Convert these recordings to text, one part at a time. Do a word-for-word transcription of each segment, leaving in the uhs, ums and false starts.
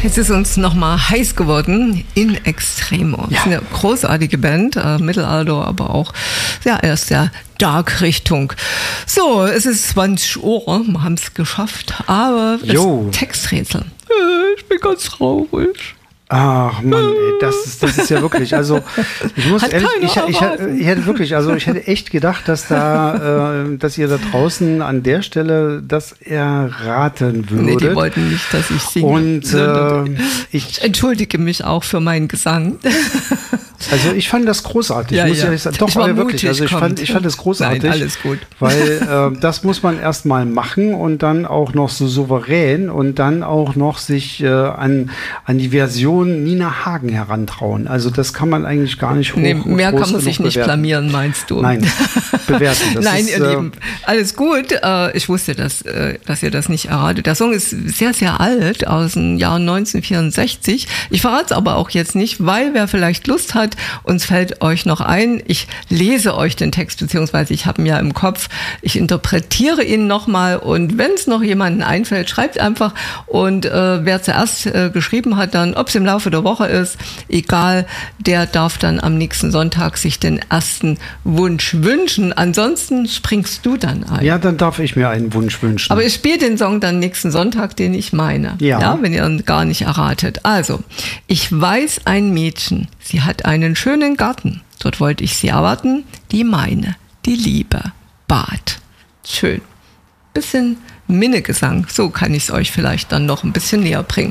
Jetzt ist uns nochmal heiß geworden. In Extremo. Ja. Das ist eine großartige Band, äh, Mittelalter, aber auch ja, erst der Dark-Richtung. So, es ist zwanzig Uhr, wir haben es geschafft, aber es ist Texträtsel. Ich bin ganz traurig. Ach Mann, ey, das ist, das ist ja wirklich, also ich muss Hat ehrlich, ich, keiner ich, ich, ich hätte wirklich, also ich hätte echt gedacht, dass da, äh, dass ihr da draußen an der Stelle das erraten würdet. Nee, die wollten nicht, dass ich singe. Und äh, ich, ich entschuldige mich auch für meinen Gesang. Also ich fand das großartig, ja, muss ja. ich sagen. Doch, ich war aber wirklich, also ich kommt. fand, ich fand das großartig. Nein, alles gut. Weil äh, das muss man erst mal machen und dann auch noch so souverän und dann auch noch sich äh, an, an die Version Nina Hagen herantrauen. Also das kann man eigentlich gar nicht hoch. Nee, mehr kann man sich nicht bewerten. blamieren, meinst du? Nein, bewerten. Das Nein, ist, ihr äh, Lieben, alles gut. Äh, ich wusste, dass, äh, dass ihr das nicht erratet. Der Song ist sehr, sehr alt, aus dem Jahr neunzehnhundertvierundsechzig. Ich verrate es aber auch jetzt nicht, weil wer vielleicht Lust hat, uns fällt euch noch ein. Ich lese euch den Text, beziehungsweise ich habe ihn ja im Kopf. Ich interpretiere ihn nochmal und wenn es noch jemanden einfällt, schreibt einfach. Und äh, wer zuerst äh, geschrieben hat, dann, ob es im Laufe der Woche ist, egal, der darf dann am nächsten Sonntag sich den ersten Wunsch wünschen. Ansonsten springst du dann ein. Ja, dann darf ich mir einen Wunsch wünschen. Aber ich spiele den Song dann nächsten Sonntag, den ich meine. Ja. Ja, wenn ihr ihn gar nicht erratet. Also, ich weiß ein Mädchen, sie hat einen schönen Garten. Dort wollte ich sie erwarten. Die meine, die Liebe, Bad. Schön. Bisschen Minnegesang. So kann ich es euch vielleicht dann noch ein bisschen näher bringen.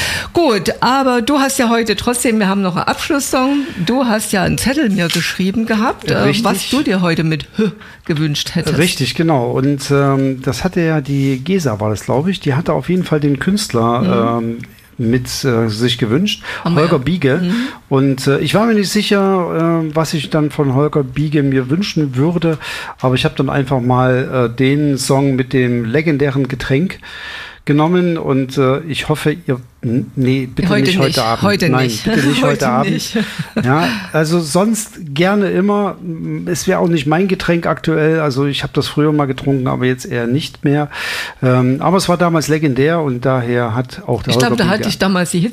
Gut, aber du hast ja heute trotzdem, wir haben noch einen Abschlusssong. Du hast ja einen Zettel mir geschrieben gehabt, Richtig. was du dir heute mit H gewünscht hättest. Richtig, genau. Und ähm, das hatte ja die Gesa, war das, glaube ich. Die hatte auf jeden Fall den Künstler mhm. ähm, mit äh, sich gewünscht, Haben Holger wir, ja. Biege. Mhm. Und äh, ich war mir nicht sicher, äh, was ich dann von Holger Biege mir wünschen würde, aber ich habe dann einfach mal äh, den Song mit dem legendären Getränk genommen und äh, ich hoffe, ihr nee, bitte heute nicht, nicht heute Abend. Heute Nein, nicht. bitte nicht heute, heute Abend. Nicht. Ja, also sonst gerne immer. Es wäre auch nicht mein Getränk aktuell. Also ich habe das früher mal getrunken, aber jetzt eher nicht mehr. Ähm, aber es war damals legendär und daher hat auch der Ich Holger glaube, da Biege hatte ich damals die